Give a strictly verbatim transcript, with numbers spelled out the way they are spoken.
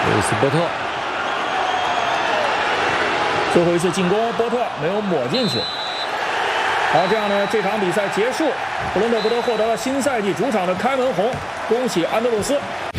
路易斯波特， 最后一次进攻，波特没有抹进去。好，这样呢，这场比赛结束，布伦特福德获得了新赛季主场的开门红，恭喜安德鲁斯。